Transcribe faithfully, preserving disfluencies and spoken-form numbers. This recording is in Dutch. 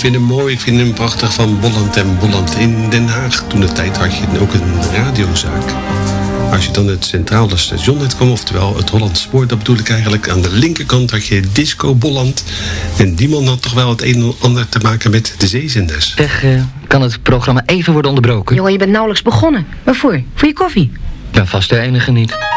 vind hem mooi, ik vind hem prachtig van Bolland en Bolland in Den Haag. Toen de tijd had je ook een radiozaak. Als je dan het centrale station net kwam, oftewel het Hollands Spoor, dat bedoel ik eigenlijk. Aan de linkerkant had je Disco Bolland. En die man had toch wel het een en ander te maken met de zeezenders. Zeg, uh, kan het programma even worden onderbroken? Jongen, je bent nauwelijks begonnen. Waarvoor? Voor je koffie? Ja, vast de enige niet.